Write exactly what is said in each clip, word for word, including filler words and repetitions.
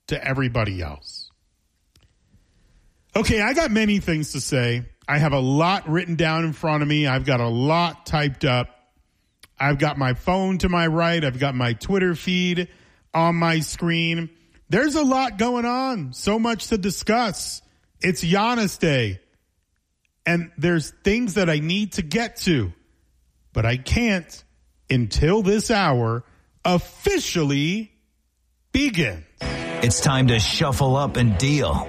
to everybody else. Okay, I got many things to say. I have a lot written down in front of me. I've got a lot typed up. I've got my phone to my right. I've got my Twitter feed on my screen. There's a lot going on. So much to discuss. It's Giannis Day. And there's things that I need to get to. But I can't until this hour officially begins. It's time to shuffle up and deal.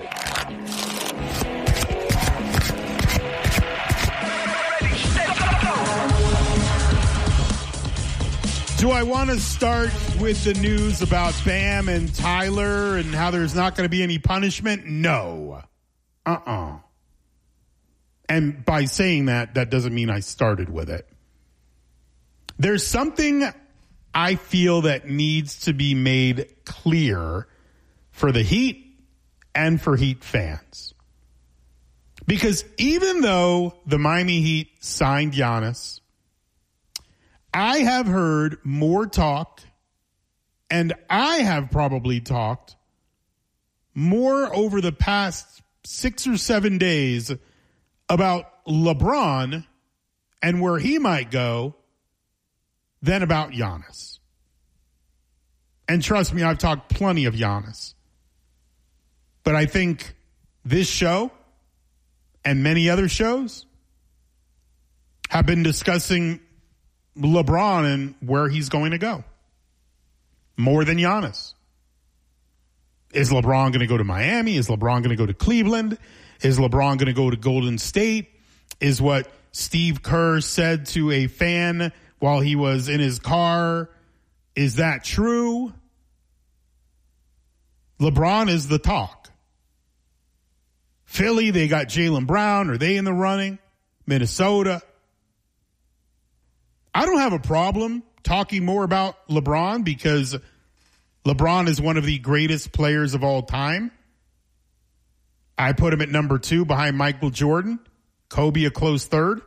Do I want to start with the news about Bam and Tyler and how there's not going to be any punishment? No. Uh-uh. And by saying that, that doesn't mean I started with it. There's something I feel that needs to be made clear for the Heat and for Heat fans. Because even though the Miami Heat signed Giannis, I have heard more talk, and I have probably talked more over the past six or seven days about LeBron and where he might go than about Giannis. And trust me, I've talked plenty of Giannis. But I think this show and many other shows have been discussing LeBron and where he's going to go more than Giannis. Is LeBron going to go to Miami? Is LeBron going to go to Cleveland? Is LeBron going to go to Golden State? Is what Steve Kerr said to a fan while he was in his car, is that true? LeBron is the talk. Philly, they got Jaylen Brown. Are they in the running? Minnesota. I don't have a problem talking more about LeBron because LeBron is one of the greatest players of all time. I put him at number two behind Michael Jordan. Kobe a close third.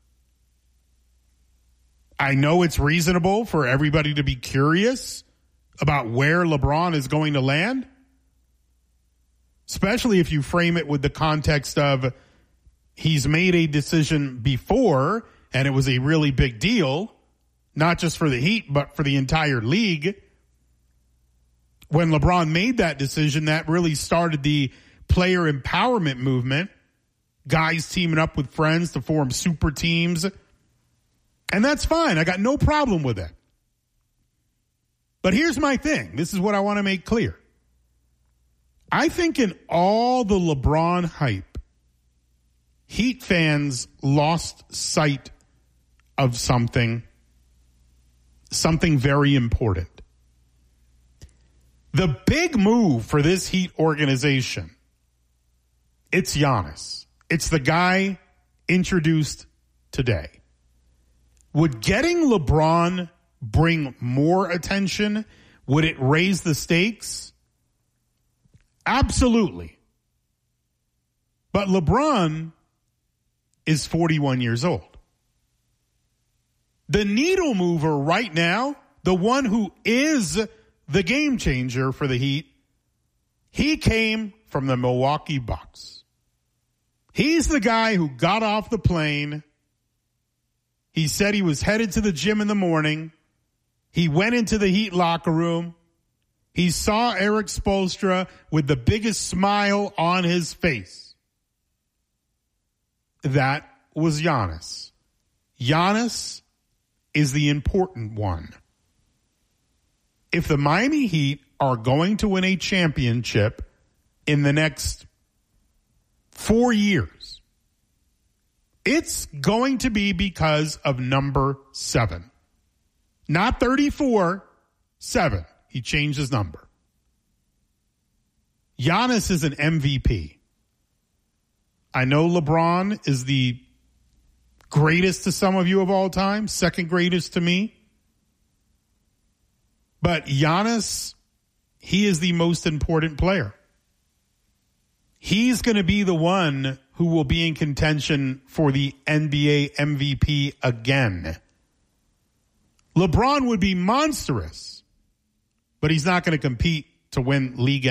I know it's reasonable for everybody to be curious about where LeBron is going to land, especially if you frame it with the context of he's made a decision before and it was a really big deal, not just for the Heat, but for the entire league. When LeBron made that decision, that really started the player empowerment movement, guys teaming up with friends to form super teams. And that's fine. I got no problem with it. But here's my thing. This is what I want to make clear. I think in all the LeBron hype, Heat fans lost sight of something, something very important. The big move for this Heat organization, it's Giannis. It's the guy introduced today. Would getting LeBron bring more attention? Would it raise the stakes? Absolutely. But LeBron is forty-one years old. The needle mover right now, the one who is the game changer for the Heat, he came from the Milwaukee Bucks. He's the guy who got off the plane. He said he was headed to the gym in the morning. He went into the Heat locker room. He saw Eric Spoelstra with the biggest smile on his face. That was Giannis. Giannis is the important one. If the Miami Heat are going to win a championship in the next four years, it's going to be because of number seven. Not thirty-four, seven. He changed his number. Giannis is an M V P. I know LeBron is the greatest to some of you of all time, second greatest to me. But Giannis, he is the most important player. He's going to be the one who will be in contention for the N B A M V P again. LeBron would be monstrous, but he's not going to compete to win league